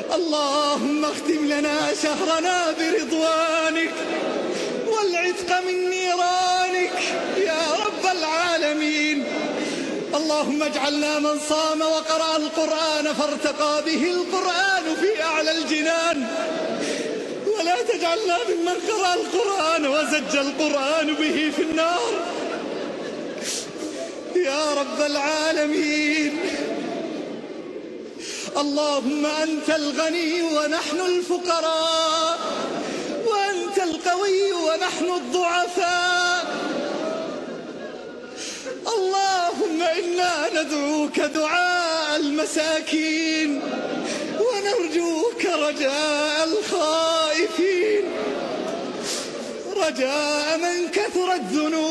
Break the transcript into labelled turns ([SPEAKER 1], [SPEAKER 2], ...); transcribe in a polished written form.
[SPEAKER 1] اللهم اختم لنا شهرنا برضوانك والعتق من نيرانك يا رب العالمين. اللهم اجعلنا من صام وقرأ القرآن فارتقى به القرآن في أعلى الجنان، ولا تجعلنا ممن قرأ القرآن وزج القرآن به في النار يا رب العالمين. اللهم أنت الغني ونحن الفقراء، وأنت القوي ونحن الضعفاء. اللهم إنا ندعوك دعاء المساكين ونرجوك رجاء الخائفين، رجاء من كثرت ذنوبه